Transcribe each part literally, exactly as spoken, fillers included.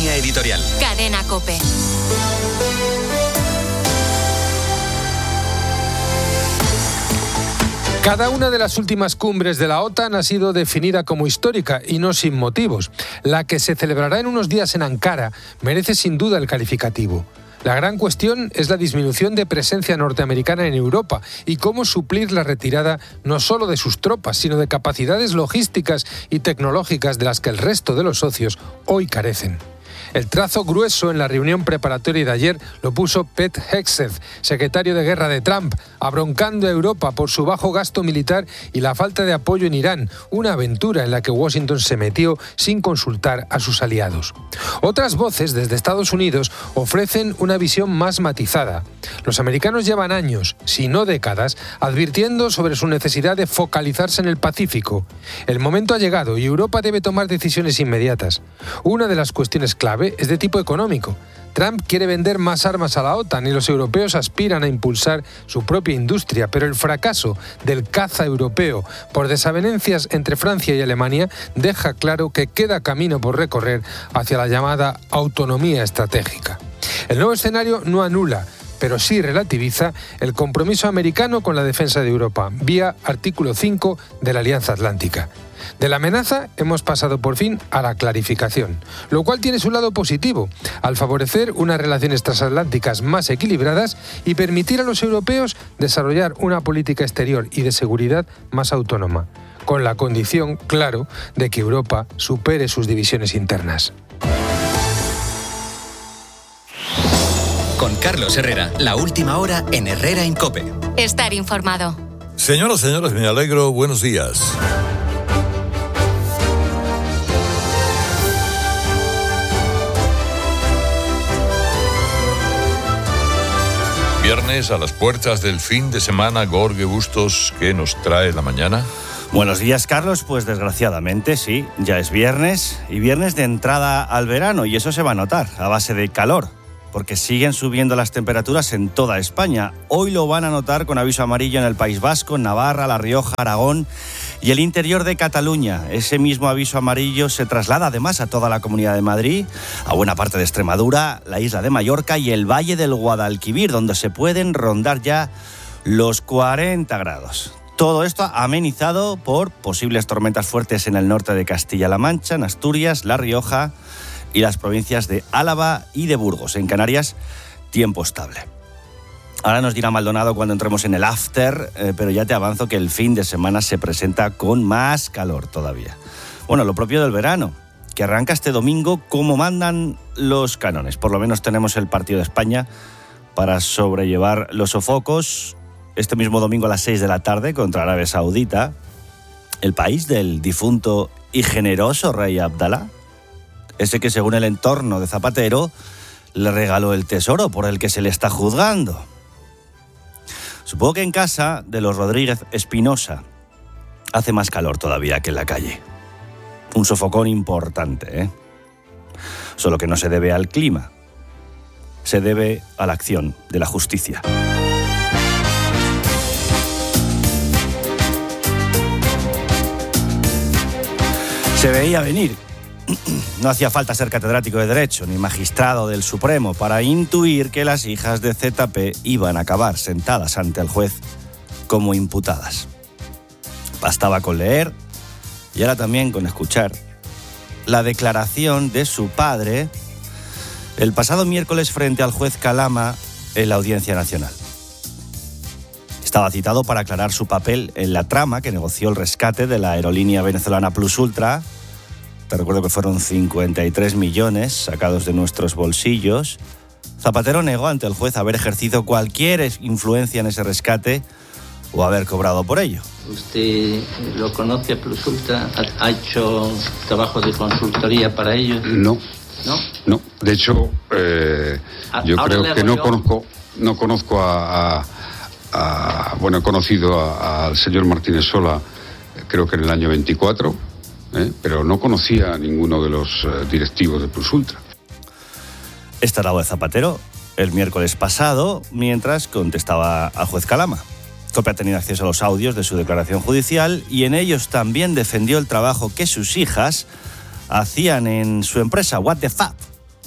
Línea editorial. Cadena COPE. Cada una de las últimas cumbres de la OTAN ha sido definida como histórica y no sin motivos. La que se celebrará en unos días en Ankara merece sin duda el calificativo. La gran cuestión es la disminución de presencia norteamericana en Europa y cómo suplir la retirada no solo de sus tropas, sino de capacidades logísticas y tecnológicas de las que el resto de los socios hoy carecen. El trazo grueso en la reunión preparatoria de ayer lo puso Pete Hegseth, secretario de Guerra de Trump, abroncando a Europa por su bajo gasto militar y la falta de apoyo en Irán, una aventura en la que Washington se metió sin consultar a sus aliados. Otras voces desde Estados Unidos ofrecen una visión más matizada. Los americanos llevan años, si no décadas, advirtiendo sobre su necesidad de focalizarse en el Pacífico. El momento ha llegado y Europa debe tomar decisiones inmediatas. Una de las cuestiones clave es de tipo económico. Trump quiere vender más armas a la OTAN y los europeos aspiran a impulsar su propia industria, pero el fracaso del caza europeo por desavenencias entre Francia y Alemania deja claro que queda camino por recorrer hacia la llamada autonomía estratégica. El nuevo escenario no anula, pero sí relativiza el compromiso americano con la defensa de Europa, vía artículo cinco de la Alianza Atlántica. De la amenaza hemos pasado por fin a la clarificación, lo cual tiene su lado positivo, al favorecer unas relaciones transatlánticas más equilibradas y permitir a los europeos desarrollar una política exterior y de seguridad más autónoma, con la condición, claro, de que Europa supere sus divisiones internas. Con Carlos Herrera, la última hora en Herrera en COPE. Estar informado. Señoras, señores, me alegro. Buenos días. Viernes a las puertas del fin de semana. Jorge Bustos, ¿qué nos trae la mañana? Buenos días, Carlos. Pues desgraciadamente sí, ya es viernes y viernes de entrada al verano y eso se va a notar a base de calor, porque siguen subiendo las temperaturas en toda España. Hoy lo van a notar con aviso amarillo en el País Vasco, Navarra, La Rioja, Aragón y el interior de Cataluña. Ese mismo aviso amarillo se traslada además a toda la Comunidad de Madrid, a buena parte de Extremadura, la isla de Mallorca y el Valle del Guadalquivir, donde se pueden rondar ya los cuarenta grados. Todo esto amenizado por posibles tormentas fuertes en el norte de Castilla-La Mancha, en Asturias, La Rioja y las provincias de Álava y de Burgos. En Canarias, tiempo estable. Ahora nos dirá Maldonado cuando entremos en el after, eh, pero ya te avanzo que el fin de semana se presenta con más calor todavía. Bueno, lo propio del verano, que arranca este domingo como mandan los cánones. Por lo menos tenemos el partido de España para sobrellevar los sofocos. Este mismo domingo a las seis de la tarde contra Arabia Saudita, el país del difunto y generoso rey Abdalá. Ese que según el entorno de Zapatero le regaló el tesoro por el que se le está juzgando. Supongo que en casa de los Rodríguez Espinosa hace más calor todavía que en la calle. Un sofocón importante, ¿eh? Solo que no se debe al clima, se debe a la acción de la justicia. Se veía venir. No hacía falta ser catedrático de Derecho ni magistrado del Supremo para intuir que las hijas de Z P iban a acabar sentadas ante el juez como imputadas. Bastaba con leer, y ahora también con escuchar, la declaración de su padre el pasado miércoles frente al juez Calama en la Audiencia Nacional. Estaba citado para aclarar su papel en la trama que negoció el rescate de la aerolínea venezolana Plus Ultra. Te recuerdo que fueron cincuenta y tres millones sacados de nuestros bolsillos. Zapatero negó ante el juez haber ejercido cualquier influencia en ese rescate o haber cobrado por ello. ¿Usted lo conoce a Plus Ultra? ¿Ha hecho trabajo de consultoría para ellos? No. ¿No? No. De hecho, eh, yo creo que no conozco, no conozco a, a, a bueno, he conocido a, al señor Martínez Sola, creo que en el año veinticuatro. ¿Eh? Pero no conocía a ninguno de los uh, directivos de Plus Ultra. Esta era la voz de Zapatero el miércoles pasado, mientras contestaba al juez Calama. COPE ha tenido acceso a los audios de su declaración judicial y en ellos también defendió el trabajo que sus hijas hacían en su empresa What the Fab,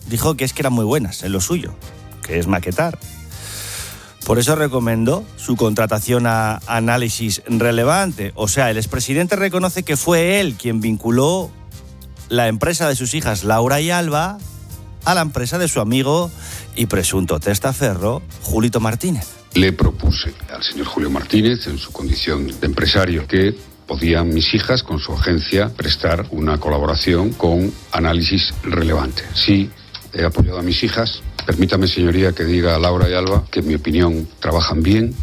dijo que es que eran muy buenas en lo suyo, que es maquetar. Por eso recomendó su contratación a Análisis Relevante. O sea, el expresidente reconoce que fue él quien vinculó la empresa de sus hijas Laura y Alba a la empresa de su amigo y presunto testaferro Julito Martínez. Le propuse al señor Julio Martínez, en su condición de empresario, que podían mis hijas, con su agencia, prestar una colaboración con Análisis Relevante. Sí, he apoyado a mis hijas. Permítame, señoría, que diga a Laura y Alba que, en mi opinión, trabajan bien.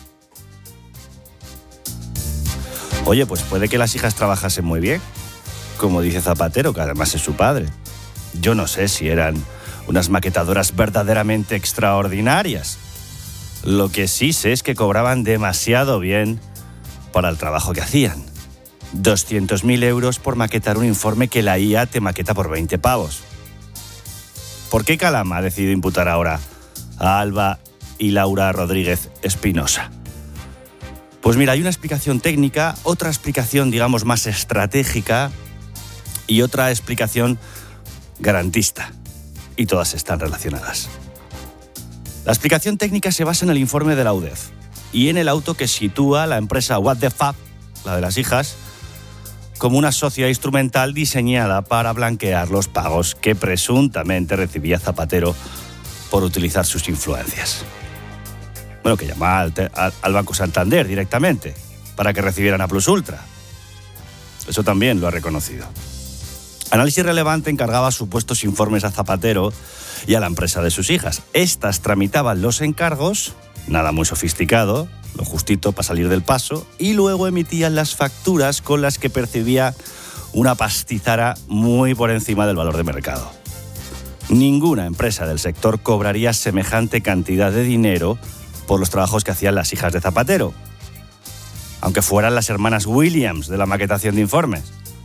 Oye, pues puede que las hijas trabajasen muy bien, como dice Zapatero, que además es su padre. Yo no sé si eran unas maquetadoras verdaderamente extraordinarias. Lo que sí sé es que cobraban demasiado bien para el trabajo que hacían. doscientos mil euros por maquetar un informe que la I A te maqueta por veinte pavos. ¿Por qué Calama ha decidido imputar ahora a Alba y Laura Rodríguez Espinosa? Pues mira, hay una explicación técnica, otra explicación, digamos, más estratégica y otra explicación garantista. Y todas están relacionadas. La explicación técnica se basa en el informe de la U D E F y en el auto que sitúa la empresa What the Fuck, la de las hijas, como una sociedad instrumental diseñada para blanquear los pagos que presuntamente recibía Zapatero por utilizar sus influencias. Bueno, que llamaba al, al, al Banco Santander directamente para que recibieran a Plus Ultra. Eso también lo ha reconocido. Análisis Relevante encargaba supuestos informes a Zapatero y a la empresa de sus hijas. Estas tramitaban los encargos, nada muy sofisticado, lo justito para salir del paso, y luego emitían las facturas con las que percibía una pastizara muy por encima del valor de mercado. Ninguna empresa del sector cobraría semejante cantidad de dinero por los trabajos que hacían las hijas de Zapatero, aunque fueran las hermanas Williams de la maquetación de informes.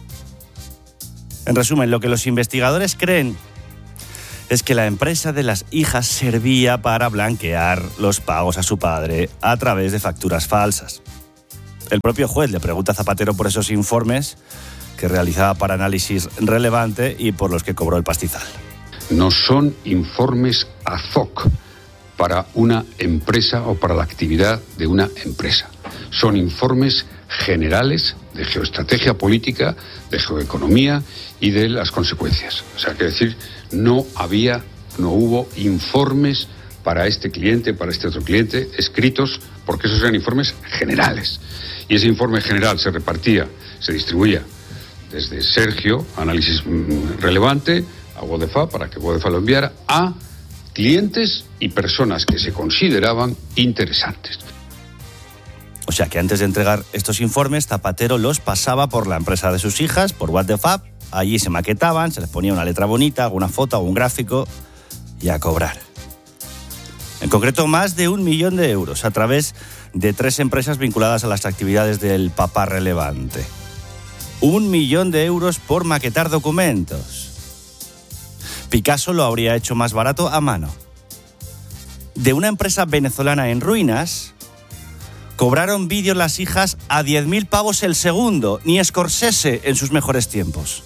En resumen, lo que los investigadores creen es que la empresa de las hijas servía para blanquear los pagos a su padre a través de facturas falsas. El propio juez le pregunta a Zapatero por esos informes que realizaba para Análisis Relevante y por los que cobró el pastizal. No son informes ad hoc para una empresa o para la actividad de una empresa. Son informes generales de geoestrategia política, de geoeconomía y de las consecuencias. O sea, que decir, no había, no hubo informes para este cliente, para este otro cliente, escritos, porque esos eran informes generales. Y ese informe general se repartía, se distribuía desde Sergio, Análisis Relevante, a Wodefa, para que Wodefa lo enviara a clientes y personas que se consideraban interesantes. O sea que antes de entregar estos informes, Zapatero los pasaba por la empresa de sus hijas, por What the Fuck. Allí se maquetaban, se les ponía una letra bonita, alguna foto, algún gráfico y a cobrar. En concreto, más de un millón de euros a través de tres empresas vinculadas a las actividades del papá relevante. Un millón de euros por maquetar documentos. Picasso lo habría hecho más barato a mano. De una empresa venezolana en ruinas, cobraron vídeos las hijas a diez mil pavos el segundo, ni Scorsese en sus mejores tiempos.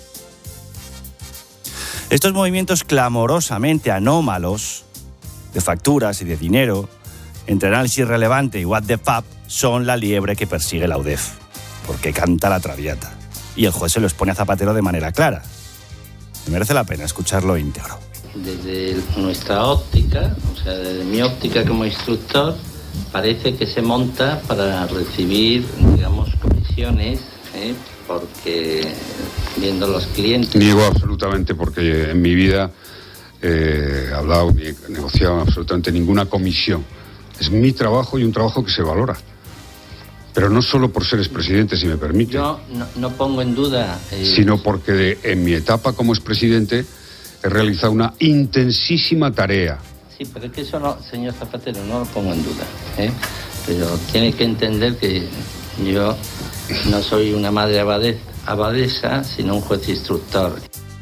Estos movimientos clamorosamente anómalos de facturas y de dinero entre Análisis Relevante y What the Fuck son la liebre que persigue la U D E F, porque canta la Traviata. Y el juez se lo expone a Zapatero de manera clara. Me merece la pena escucharlo íntegro. Desde nuestra óptica, o sea, desde mi óptica como instructor, parece que se monta para recibir, digamos, comisiones, ¿eh? Porque viendo los clientes... Niego absolutamente, porque en mi vida eh, he hablado ni he negociado absolutamente ninguna comisión. Es mi trabajo y un trabajo que se valora. Pero no solo por ser expresidente, si me permite. Yo no, no pongo en duda... Eh... Sino porque de, en mi etapa como expresidente he realizado una intensísima tarea. Sí, pero es que eso no, señor Zapatero, no lo pongo en duda, ¿eh? Pero tiene que entender que yo no soy una madre abadesa, abadesa sino un juez instructor.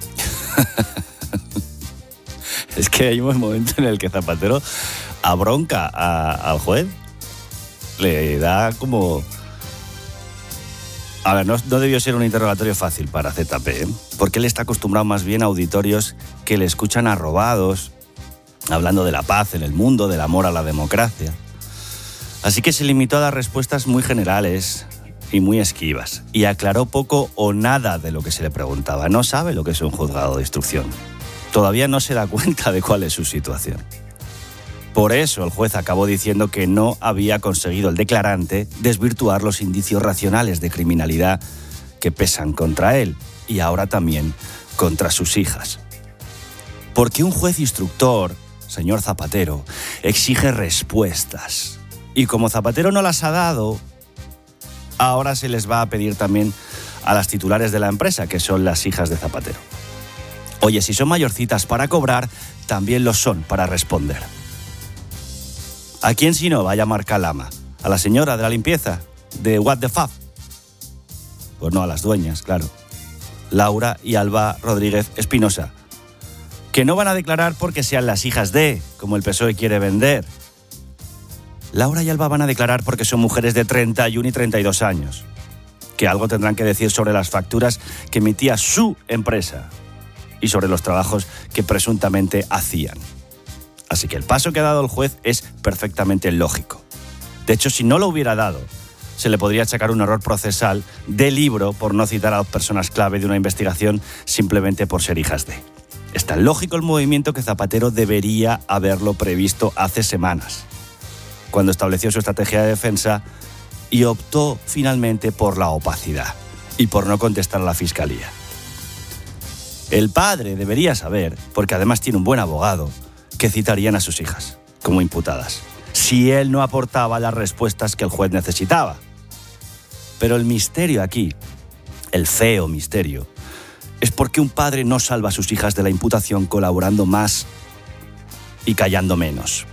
Es que hay un momento en el que Zapatero abronca a, al juez. Le da como... A ver, no, no debió ser un interrogatorio fácil para Z P, ¿eh? Porque él está acostumbrado más bien a auditorios que le escuchan arrobados, hablando de la paz en el mundo, del amor a la democracia. Así que se limitó a dar respuestas muy generales y muy esquivas, y aclaró poco o nada de lo que se le preguntaba. No sabe lo que es un juzgado de instrucción. Todavía no se da cuenta de cuál es su situación. Por eso el juez acabó diciendo que no había conseguido el declarante desvirtuar los indicios racionales de criminalidad que pesan contra él y ahora también contra sus hijas. Porque un juez instructor, señor Zapatero, exige respuestas. Y como Zapatero no las ha dado, ahora se les va a pedir también a las titulares de la empresa, que son las hijas de Zapatero. Oye, si son mayorcitas para cobrar, también lo son para responder. ¿A quién si no va a llamar Calama? ¿A la señora de la limpieza? ¿De What the Fuck? Pues no, a las dueñas, claro. Laura y Alba Rodríguez Espinosa. Que no van a declarar porque sean las hijas de, como el P S O E quiere vender. Laura y Alba van a declarar porque son mujeres de treinta y uno y treinta y dos años. Que algo tendrán que decir sobre las facturas que emitía su empresa y sobre los trabajos que presuntamente hacían. Así que el paso que ha dado el juez es perfectamente lógico. De hecho, si no lo hubiera dado, se le podría achacar un error procesal de libro por no citar a dos personas clave de una investigación simplemente por ser hijas de. Es tan lógico el movimiento que Zapatero debería haberlo previsto hace semanas, cuando estableció su estrategia de defensa y optó finalmente por la opacidad y por no contestar a la Fiscalía. El padre debería saber, porque además tiene un buen abogado, que citarían a sus hijas como imputadas, si él no aportaba las respuestas que el juez necesitaba. Pero el misterio aquí, el feo misterio, es por qué un padre no salva a sus hijas de la imputación colaborando más y callando menos.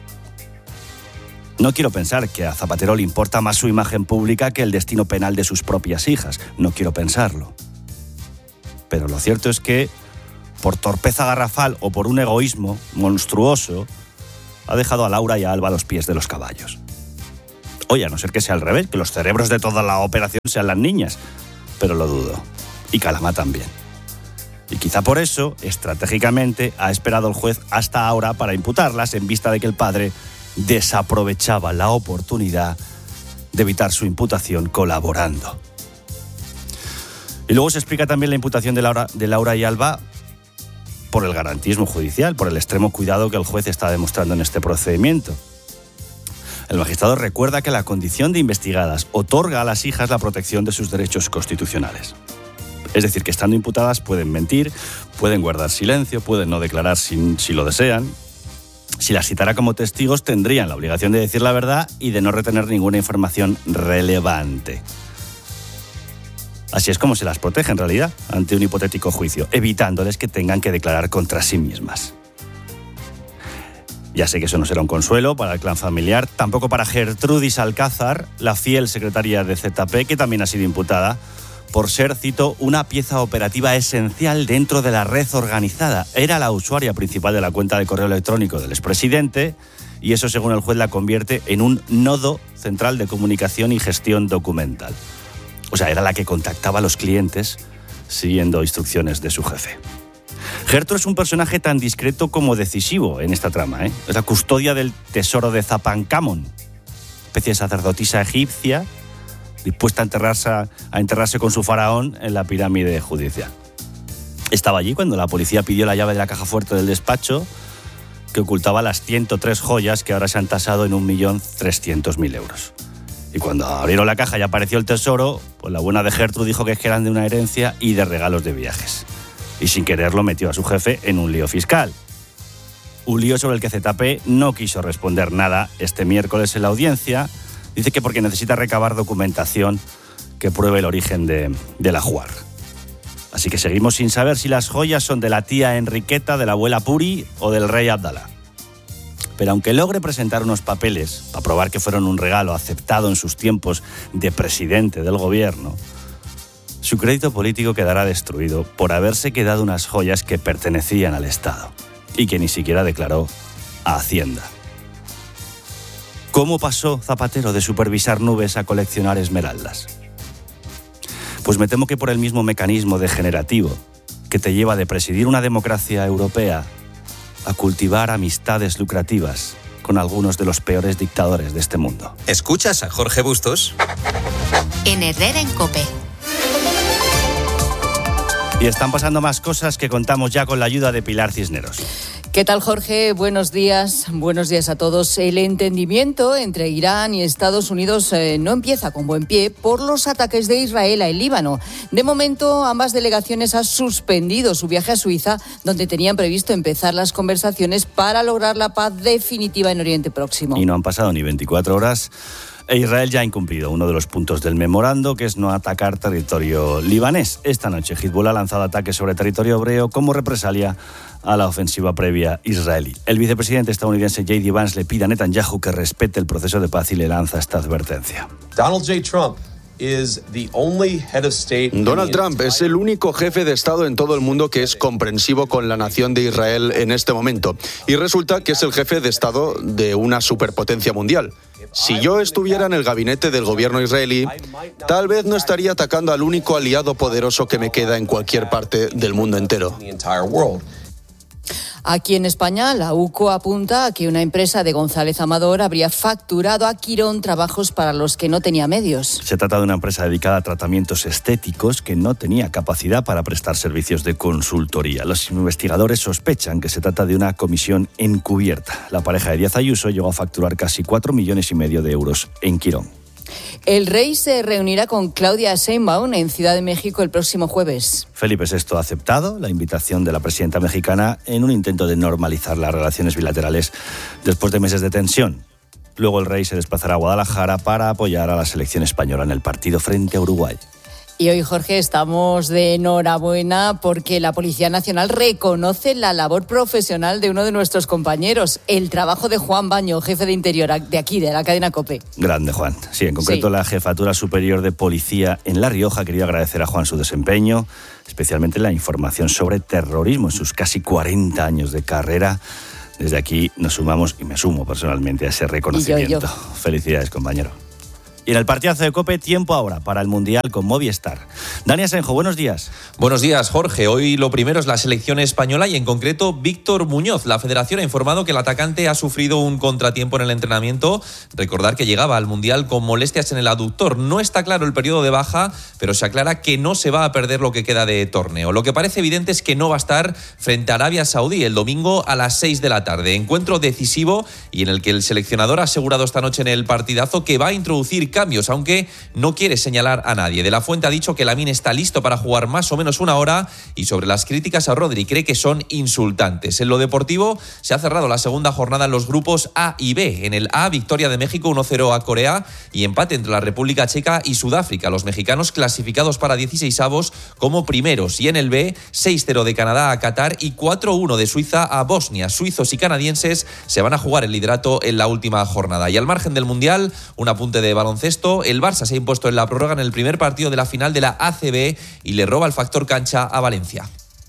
No quiero pensar que a Zapatero le importa más su imagen pública que el destino penal de sus propias hijas. No quiero pensarlo. Pero lo cierto es que, por torpeza garrafal o por un egoísmo monstruoso, ha dejado a Laura y a Alba a los pies de los caballos. Oye, a no ser que sea al revés, que los cerebros de toda la operación sean las niñas, pero lo dudo. Y Calama también. Y quizá por eso, estratégicamente, ha esperado el juez hasta ahora para imputarlas en vista de que el padre desaprovechaba la oportunidad de evitar su imputación colaborando. Y luego se explica también la imputación de Laura, de Laura y Alba por el garantismo judicial, por el extremo cuidado que el juez está demostrando en este procedimiento. El magistrado recuerda que la condición de investigadas otorga a las hijas la protección de sus derechos constitucionales. Es decir, que estando imputadas pueden mentir, pueden guardar silencio, pueden no declarar si, si lo desean. Si las citara como testigos, tendrían la obligación de decir la verdad y de no retener ninguna información relevante. Así es como se las protege en realidad ante un hipotético juicio, evitándoles que tengan que declarar contra sí mismas. Ya sé que eso no será un consuelo para el clan familiar, tampoco para Gertrudis Alcázar, la fiel secretaria de Z P, que también ha sido imputada por ser, cito, una pieza operativa esencial dentro de la red organizada. Era la usuaria principal de la cuenta de correo electrónico del expresidente y eso, según el juez, la convierte en un nodo central de comunicación y gestión documental. O sea, era la que contactaba a los clientes siguiendo instrucciones de su jefe. Gertrude es un personaje tan discreto como decisivo en esta trama, ¿eh? Es la custodia del tesoro de Zapancamón, especie de sacerdotisa egipcia dispuesta a enterrarse, a enterrarse con su faraón en la pirámide judicial. Estaba allí cuando la policía pidió la llave de la caja fuerte del despacho que ocultaba las ciento tres joyas que ahora se han tasado en un millón trescientos mil euros. Y cuando abrieron la caja y apareció el tesoro, pues la buena de Gertrude dijo que eran de una herencia y de regalos de viajes. Y sin quererlo metió a su jefe en un lío fiscal. Un lío sobre el que Z P no quiso responder nada este miércoles en la audiencia. Dice que porque necesita recabar documentación que pruebe el origen de, de la Juar. Así que seguimos sin saber si las joyas son de la tía Enriqueta, de la abuela Puri o del rey Abdalá. Pero aunque logre presentar unos papeles para probar que fueron un regalo aceptado en sus tiempos de presidente del gobierno, su crédito político quedará destruido por haberse quedado unas joyas que pertenecían al Estado y que ni siquiera declaró a Hacienda. ¿Cómo pasó Zapatero de supervisar nubes a coleccionar esmeraldas? Pues me temo que por el mismo mecanismo degenerativo que te lleva de presidir una democracia europea a cultivar amistades lucrativas con algunos de los peores dictadores de este mundo. ¿Escuchas a Jorge Bustos? En Herrera en COPE. Y están pasando más cosas que contamos ya con la ayuda de Pilar Cisneros. ¿Qué tal, Jorge? Buenos días. Buenos días a todos. El entendimiento entre Irán y Estados Unidos eh, no empieza con buen pie por los ataques de Israel al Líbano. De momento, ambas delegaciones han suspendido su viaje a Suiza, donde tenían previsto empezar las conversaciones para lograr la paz definitiva en Oriente Próximo. Y no han pasado ni veinticuatro horas e Israel ya ha incumplido uno de los puntos del memorando, que es no atacar territorio libanés. Esta noche, Hezbollah ha lanzado ataques sobre territorio hebreo como represalia a la ofensiva previa israelí. El vicepresidente estadounidense J D Vance le pide a Netanyahu que respete el proceso de paz y le lanza esta advertencia. Donald J. Trump Donald Trump es el único jefe de Estado en todo el mundo que es comprensivo con la nación de Israel en este momento. Y resulta que es el jefe de Estado de una superpotencia mundial. Si yo estuviera en el gabinete del gobierno israelí, tal vez no estaría atacando al único aliado poderoso que me queda en cualquier parte del mundo entero. Aquí en España, la U C O apunta a que una empresa de González Amador habría facturado a Quirón trabajos para los que no tenía medios. Se trata de una empresa dedicada a tratamientos estéticos que no tenía capacidad para prestar servicios de consultoría. Los investigadores sospechan que se trata de una comisión encubierta. La pareja de Díaz Ayuso llegó a facturar casi cuatro millones y medio de euros en Quirón. El rey se reunirá con Claudia Sheinbaum en Ciudad de México el próximo jueves. Felipe sexto ha aceptado la invitación de la presidenta mexicana en un intento de normalizar las relaciones bilaterales después de meses de tensión. Luego el rey se desplazará a Guadalajara para apoyar a la selección española en el partido frente a Uruguay. Y hoy, Jorge, estamos de enhorabuena porque la Policía Nacional reconoce la labor profesional de uno de nuestros compañeros, el trabajo de Juan Baño, jefe de Interior de aquí, de la cadena COPE. Grande, Juan. Sí, en concreto sí. La Jefatura Superior de Policía en La Rioja ha querido agradecer a Juan su desempeño, especialmente la información sobre terrorismo en sus casi cuarenta años de carrera. Desde aquí nos sumamos, y me sumo personalmente, a ese reconocimiento. Y yo, y yo. Felicidades, compañero. Y en el partidazo de COPE, tiempo ahora para el Mundial con Movistar. Dani Asenjo, buenos días. Buenos días, Jorge. Hoy lo primero es la selección española y en concreto Víctor Muñoz. La federación ha informado que el atacante ha sufrido un contratiempo en el entrenamiento. Recordar que llegaba al Mundial con molestias en el aductor. No está claro el periodo de baja, pero se aclara que no se va a perder lo que queda de torneo. Lo que parece evidente es que no va a estar frente a Arabia Saudí el domingo a las seis de la tarde. Encuentro decisivo y en el que el seleccionador ha asegurado esta noche en el partidazo que va a introducir cambios, aunque no quiere señalar a nadie. De la Fuente ha dicho que Lamine está listo para jugar más o menos una hora y sobre las críticas a Rodri cree que son insultantes. En lo deportivo se ha cerrado la segunda jornada en los grupos A y B. En el A, victoria de México uno cero a Corea y empate entre la República Checa y Sudáfrica. Los mexicanos clasificados para dieciseisavos como primeros. Y en el B, seis cero de Canadá a Qatar y cuatro uno de Suiza a Bosnia. Suizos y canadienses se van a jugar el liderato en la última jornada. Y al margen del Mundial, un apunte de baloncesto. El Barça se ha impuesto en la prórroga en el primer partido de la final de la A C B y le roba el factor cancha a Valencia.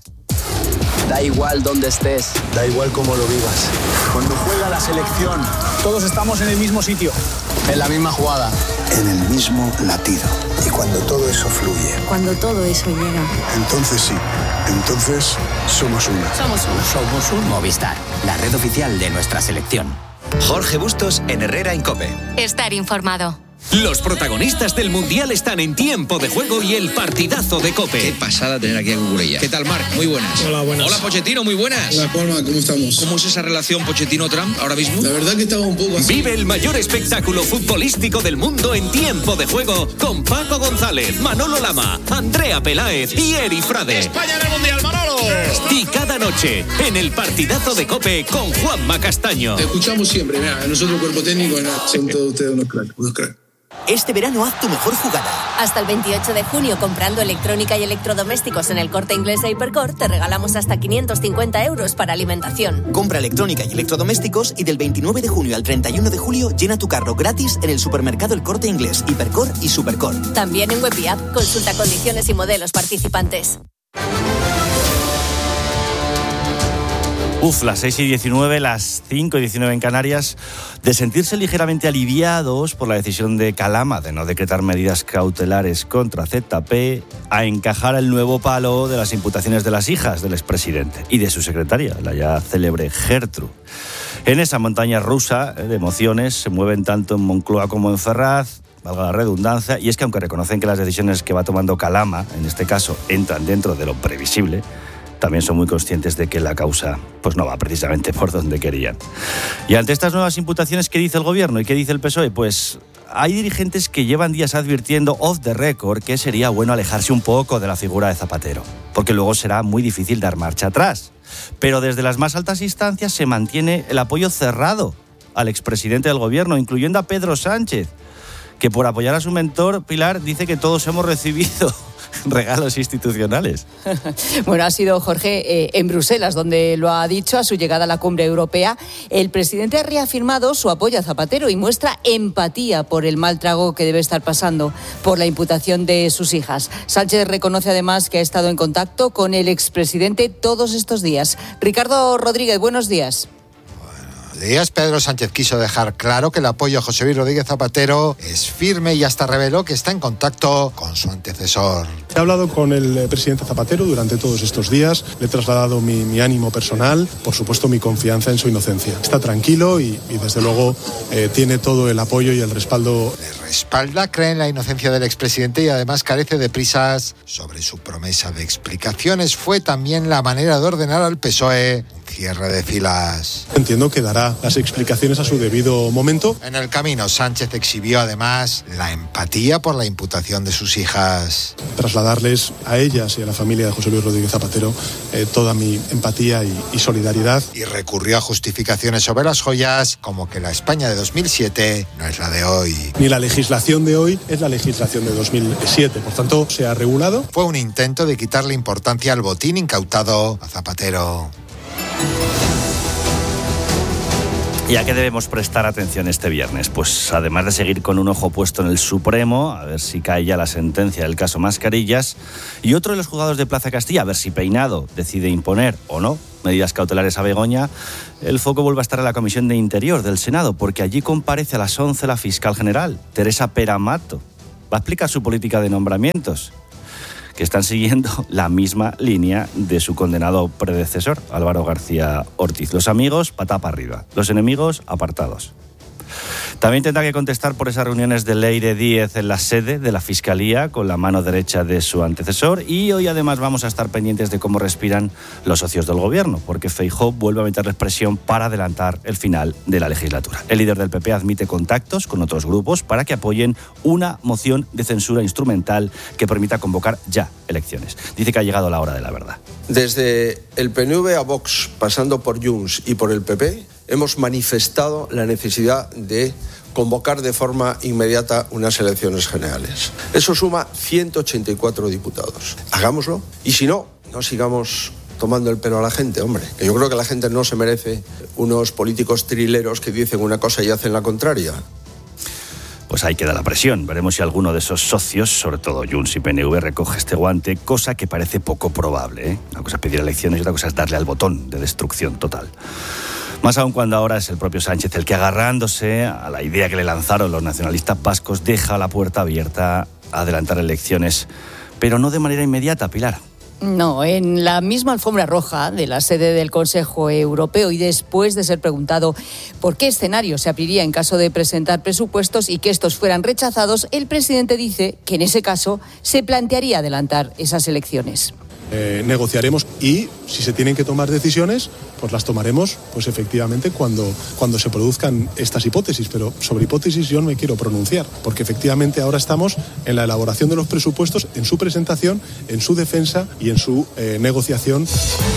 Da igual dónde estés, da igual cómo lo vivas. Cuando juega la selección, todos estamos en el mismo sitio, en la misma jugada, en el mismo latido. Y cuando todo eso fluye, cuando todo eso llega, entonces sí, entonces somos uno. Somos uno. Somos un Movistar, la red oficial de nuestra selección. Jorge Bustos en Herrera en COPE. Estar informado. Los protagonistas del Mundial están en Tiempo de Juego y el partidazo de COPE. Qué pasada tener aquí a Cucurella. ¿Qué tal, Marc? Muy buenas. Hola, buenas. Hola, Pochettino, muy buenas. Hola, Palma, ¿cómo estamos? ¿Cómo es esa relación Pochettino-Trump ahora mismo? La verdad que estaba un poco así. Vive el mayor espectáculo futbolístico del mundo en Tiempo de Juego con Paco González, Manolo Lama, Andrea Peláez y Eri Frade. ¡España en el Mundial, Manolo! Y cada noche en el partidazo de COPE con Juanma Castaño. Te escuchamos siempre, mira, nosotros cuerpo técnico, nada, son todos ustedes unos cracks, unos cracks. Este verano haz tu mejor jugada. Hasta el veintiocho de junio, comprando electrónica y electrodomésticos en el Corte Inglés e Hipercor, te regalamos hasta quinientos cincuenta euros para alimentación. Compra electrónica y electrodomésticos y del veintinueve de junio al treinta y uno de julio llena tu carro gratis en el supermercado El Corte Inglés, Hipercor y Supercor. También en web y app. Consulta condiciones y modelos participantes. Uf, las seis y diecinueve, las cinco y diecinueve en Canarias, de sentirse ligeramente aliviados por la decisión de Calama de no decretar medidas cautelares contra Z P, a encajar el nuevo palo de las imputaciones de las hijas del expresidente y de su secretaria, la ya célebre Gertrude. En esa montaña rusa de emociones se mueven tanto en Moncloa como en Ferraz, valga la redundancia, y es que aunque reconocen que las decisiones que va tomando Calama, en este caso, entran dentro de lo previsible, también son muy conscientes de que la causa pues no va precisamente por donde querían. Y ante estas nuevas imputaciones, ¿qué dice el gobierno y qué dice el P S O E? Pues hay dirigentes que llevan días advirtiendo off the record que sería bueno alejarse un poco de la figura de Zapatero, porque luego será muy difícil dar marcha atrás. Pero desde las más altas instancias se mantiene el apoyo cerrado al expresidente del gobierno, incluyendo a Pedro Sánchez, que por apoyar a su mentor, Pilar, dice que todos hemos recibido regalos institucionales. Bueno, ha sido Jorge eh, en Bruselas, donde lo ha dicho a su llegada a la cumbre europea. El presidente ha reafirmado su apoyo a Zapatero y muestra empatía por el mal trago que debe estar pasando por la imputación de sus hijas. Sánchez reconoce además que ha estado en contacto con el expresidente todos estos días. Ricardo Rodríguez, buenos días. Días, Pedro Sánchez quiso dejar claro que el apoyo a José Luis Rodríguez Zapatero es firme y hasta reveló que está en contacto con su antecesor. He hablado con el presidente Zapatero durante todos estos días, le he trasladado mi, mi ánimo personal, por supuesto mi confianza en su inocencia. Está tranquilo y, y desde luego eh, tiene todo el apoyo y el respaldo. Le respalda, cree en la inocencia del expresidente y además carece de prisas sobre su promesa de explicaciones. Fue también la manera de ordenar al P S O E un cierre de filas. Entiendo que dará las explicaciones a su debido momento. En el camino, Sánchez exhibió además la empatía por la imputación de sus hijas. Trasladarles a ellas y a la familia de José Luis Rodríguez Zapatero eh, toda mi empatía y, y solidaridad. Y recurrió a justificaciones sobre las joyas, como que la España de dos mil siete no es la de hoy. Ni la legislación de hoy es la legislación de dos mil siete, por tanto, se ha regulado. Fue un intento de quitarle importancia al botín incautado a Zapatero. ¿Y a qué debemos prestar atención este viernes? Pues además de seguir con un ojo puesto en el Supremo, a ver si cae ya la sentencia del caso Mascarillas, y otro de los juzgados de Plaza Castilla, a ver si Peinado decide imponer o no medidas cautelares a Begoña, el foco vuelve a estar en la Comisión de Interior del Senado, porque allí comparece a las once la fiscal general, Teresa Peramato. Va a explicar su política de nombramientos, que están siguiendo la misma línea de su condenado predecesor, Álvaro García Ortiz. Los amigos, patá para arriba. Los enemigos, apartados. También tendrá que contestar por esas reuniones de Leire Díez en la sede de la Fiscalía, con la mano derecha de su antecesor. Y hoy además vamos a estar pendientes de cómo respiran los socios del gobierno, porque Feijóo vuelve a meterles presión para adelantar el final de la legislatura. El líder del P P admite contactos con otros grupos para que apoyen una moción de censura instrumental que permita convocar ya elecciones. Dice que ha llegado la hora de la verdad. Desde el P N V a Vox, pasando por Junts y por el P P, hemos manifestado la necesidad de convocar de forma inmediata unas elecciones generales. Eso suma ciento ochenta y cuatro diputados. Hagámoslo. Y si no, no sigamos tomando el pelo a la gente, hombre. Que yo creo que la gente no se merece unos políticos trileros que dicen una cosa y hacen la contraria. Pues ahí queda la presión. Veremos si alguno de esos socios, sobre todo Junts y P N V, recoge este guante, cosa que parece poco probable, ¿eh? Una cosa es pedir elecciones y otra cosa es darle al botón de destrucción total. Más aún cuando ahora es el propio Sánchez el que, agarrándose a la idea que le lanzaron los nacionalistas vascos, deja la puerta abierta a adelantar elecciones, pero no de manera inmediata, Pilar. No, en la misma alfombra roja de la sede del Consejo Europeo y después de ser preguntado por qué escenario se abriría en caso de presentar presupuestos y que estos fueran rechazados, el presidente dice que en ese caso se plantearía adelantar esas elecciones. Eh, negociaremos y si se tienen que tomar decisiones, pues las tomaremos, pues efectivamente cuando, cuando se produzcan estas hipótesis, pero sobre hipótesis yo no me quiero pronunciar, porque efectivamente ahora estamos en la elaboración de los presupuestos, en su presentación, en su defensa y en su eh, negociación.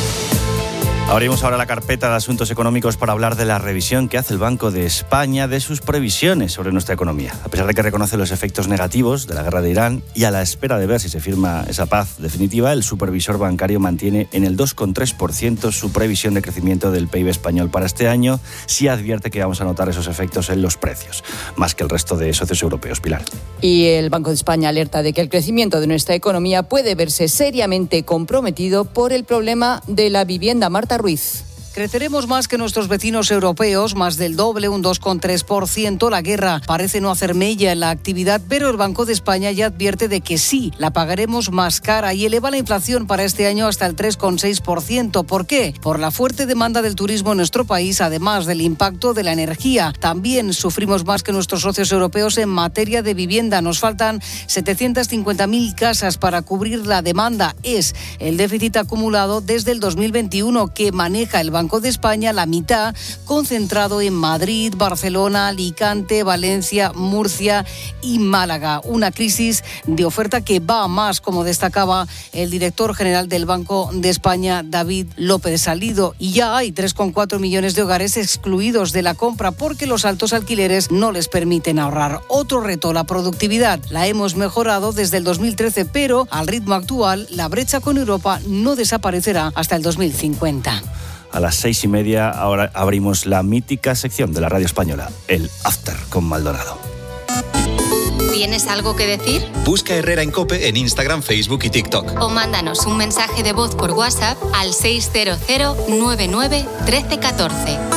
Abrimos ahora la carpeta de asuntos económicos para hablar de la revisión que hace el Banco de España de sus previsiones sobre nuestra economía. A pesar de que reconoce los efectos negativos de la guerra de Irán y a la espera de ver si se firma esa paz definitiva, el supervisor bancario mantiene en el dos coma tres por ciento su previsión de crecimiento del P I B español para este año. Sí advierte que vamos a notar esos efectos en los precios, más que el resto de socios europeos. Pilar. Y el Banco de España alerta de que el crecimiento de nuestra economía puede verse seriamente comprometido por el problema de la vivienda. Marta Ruiz. Creceremos más que nuestros vecinos europeos, más del doble, un dos coma tres por ciento. La guerra parece no hacer mella en la actividad, pero el Banco de España ya advierte de que sí, la pagaremos más cara y eleva la inflación para este año hasta el tres coma seis por ciento. ¿Por qué? Por la fuerte demanda del turismo en nuestro país, además del impacto de la energía. También sufrimos más que nuestros socios europeos en materia de vivienda. Nos faltan setecientas cincuenta mil casas para cubrir la demanda. Es el déficit acumulado desde el dos mil veintiuno que maneja el Banco de España, la mitad concentrado en Madrid, Barcelona, Alicante, Valencia, Murcia y Málaga. Una crisis de oferta que va a más, como destacaba el director general del Banco de España, David López Salido. Y ya hay tres coma cuatro millones de hogares excluidos de la compra porque los altos alquileres no les permiten ahorrar. Otro reto, la productividad. La hemos mejorado desde el dos mil trece, pero al ritmo actual, la brecha con Europa no desaparecerá hasta el dos mil cincuenta. A las seis y media ahora abrimos la mítica sección de la radio española, el After con Maldonado. ¿Tienes algo que decir? Busca Herrera en COPE en Instagram, Facebook y TikTok. O mándanos un mensaje de voz por WhatsApp al seis cero cero nueve nueve uno tres uno cuatro.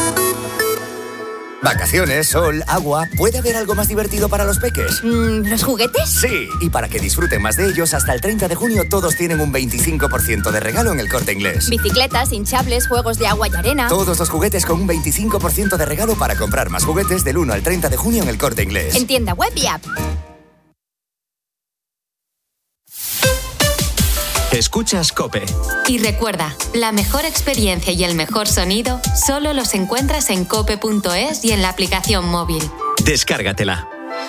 Vacaciones, sol, agua. ¿Puede haber algo más divertido para los peques? Mm, ¿Los juguetes? Sí, y para que disfruten más de ellos, hasta el treinta de junio todos tienen un veinticinco por ciento de regalo en el Corte Inglés. Bicicletas, hinchables, juegos de agua y arena. Todos los juguetes con un veinticinco por ciento de regalo para comprar más juguetes del uno al treinta de junio en el Corte Inglés. En tienda web y app. Escuchas COPE. Y recuerda, la mejor experiencia y el mejor sonido solo los encuentras en cope punto es y en la aplicación móvil. Descárgatela.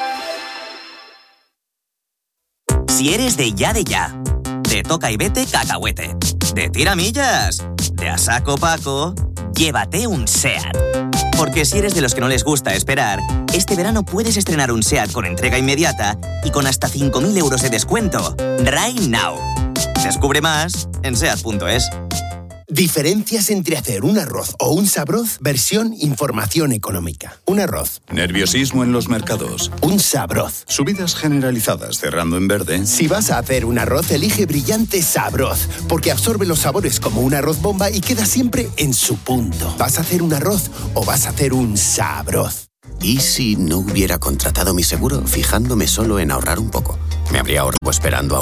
Si eres de ya de ya, de toca y vete cacahuete, de tiramillas, de a saco Paco, llévate un SEAT. Porque si eres de los que no les gusta esperar, este verano puedes estrenar un SEAT con entrega inmediata y con hasta cinco mil euros de descuento. Right now. Descubre más en seat punto es. Diferencias entre hacer un arroz o un sabroz, versión información económica. Un arroz. Nerviosismo en los mercados. Un sabroz. Subidas generalizadas cerrando en verde. Si vas a hacer un arroz, elige Brillante Sabroz, porque absorbe los sabores como un arroz bomba y queda siempre en su punto. ¿Vas a hacer un arroz o vas a hacer un sabroz? ¿Y si no hubiera contratado mi seguro fijándome solo en ahorrar un poco? Me habría ahorrado esperando a